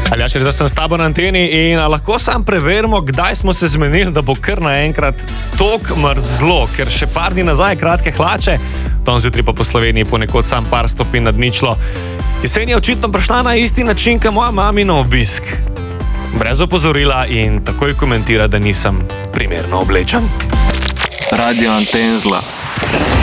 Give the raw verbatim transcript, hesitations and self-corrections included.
Ali ja, še zdaj sem s tabo na anteni in lahko sam preverimo, kdaj smo se zmenili, da bo kar naenkrat tok mrzlo, ker še par dni nazaj kratke hlače, danes jutri pa po Sloveniji ponekod sam par stopinj nad ničlo. Jesen je očitno prišla na isti način, kot moja mami na obisk. Brez opozorila in takoj komentira, da nisem primerno oblečen. Radio Antenzla.